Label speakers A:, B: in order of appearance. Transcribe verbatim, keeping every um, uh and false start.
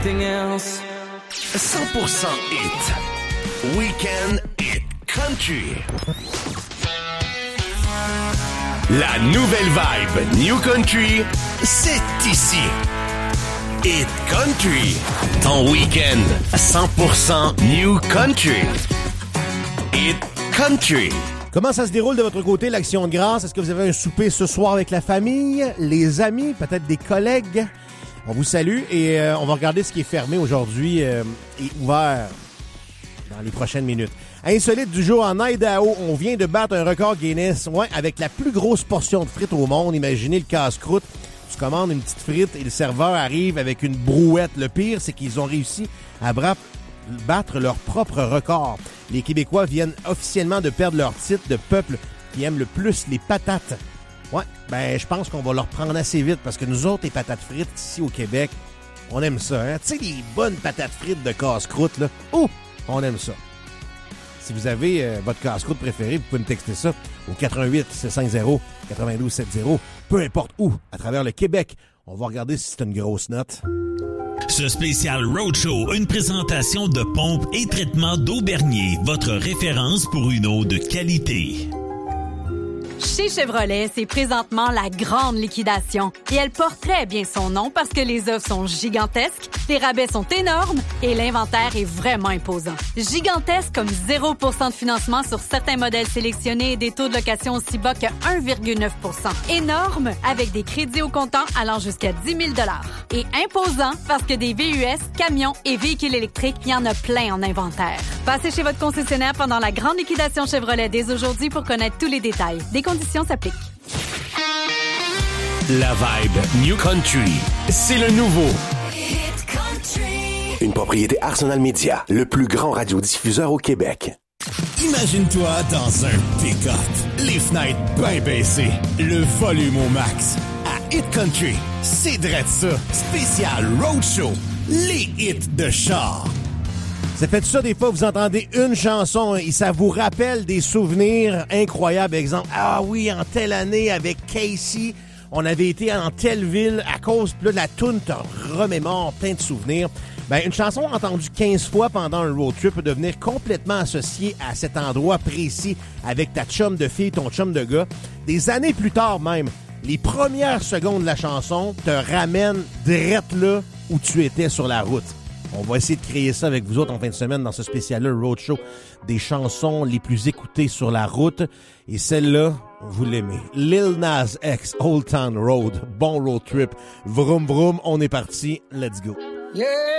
A: cent pour cent hit. Weekend Hit Country. La nouvelle vibe New Country, c'est ici. Hit Country. Ton week-end cent pour cent New Country. Hit Country.
B: Comment ça se déroule de votre côté, l'Action de grâce? Est-ce que vous avez un souper ce soir avec la famille, les amis, peut-être des collègues? On vous salue et euh, on va regarder ce qui est fermé aujourd'hui euh, et ouvert dans les prochaines minutes. Insolite du jour en Idaho, on vient de battre un record Guinness, ouais, avec la plus grosse portion de frites au monde. Imaginez le casse-croûte. Tu commandes une petite frite et le serveur arrive avec une brouette. Le pire, c'est qu'ils ont réussi à bra- battre leur propre record. Les Québécois viennent officiellement de perdre leur titre de peuple qui aime le plus les patates. Ouais, ben je pense qu'on va leur prendre assez vite parce que nous autres, les patates frites ici au Québec, on aime ça. Hein? Tu sais, les bonnes patates frites de casse-croûte, là. Oh, on aime ça. Si vous avez euh, votre casse-croûte préféré, vous pouvez me texter ça au quatre un huit sept cinq zéro neuf deux sept zéro. Peu importe où, à travers le Québec. On va regarder si c'est une grosse note.
C: Ce spécial Roadshow, une présentation de Pompe et Traitement d'Eau Bernier, votre référence pour une eau de qualité.
D: Chez Chevrolet, c'est présentement la grande liquidation. Et elle porte très bien son nom parce que les offres sont gigantesques, les rabais sont énormes et l'inventaire est vraiment imposant. Gigantesque comme zéro pour cent de financement sur certains modèles sélectionnés et des taux de location aussi bas que un virgule neuf pour cent. Énorme avec des crédits au comptant allant jusqu'à dix mille dollars. Et imposant parce que des V U S, camions et véhicules électriques, il y en a plein en inventaire. Passez chez votre concessionnaire pendant la grande liquidation Chevrolet dès aujourd'hui pour connaître tous les détails. Des conditions s'appliquent.
A: La vibe New Country, c'est le nouveau. Hit Country. Une propriété Arsenal Media, le plus grand radiodiffuseur au Québec.
E: Imagine-toi dans un pick-up, les fenêtres bien baissées, le volume au max. À Hit Country, c'est drôle ça. Spécial Roadshow, les hits de char.
B: Ça fait ça, des fois, vous entendez une chanson et ça vous rappelle des souvenirs incroyables. Exemple, ah oui, en telle année avec Casey, on avait été en telle ville à cause là, de la toune te remémore plein de souvenirs. Ben, une chanson entendue quinze fois pendant un road trip peut devenir complètement associée à cet endroit précis avec ta chum de fille, ton chum de gars. Des années plus tard même, les premières secondes de la chanson te ramènent direct là où tu étais sur la route. On va essayer de créer ça avec vous autres en fin de semaine dans ce spécial-là, Roadshow, des chansons les plus écoutées sur la route. Et celle-là, vous l'aimez. Lil Nas X, Old Town Road. Bon road trip. Vroom vroom, on est parti. Let's go.
F: Yeah!